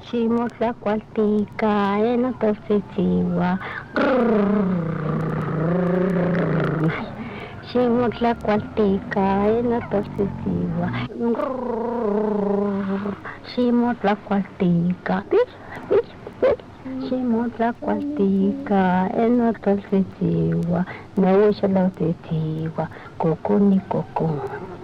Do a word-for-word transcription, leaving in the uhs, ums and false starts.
Ximotla cualtica, enotositiwa. Ximotla cualtica, enotositiwa. Ximotla cualtica. Ximotla cualtica, enotositiwa. No xalotitiwa, coco ni coco.